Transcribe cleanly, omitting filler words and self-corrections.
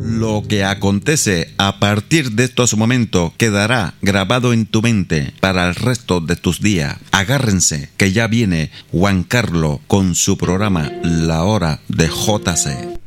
Lo que acontece a partir de estos momentos quedará grabado en tu mente para el resto de tus días. Agárrense, que ya viene Juan Carlos con su programa La Hora de JC.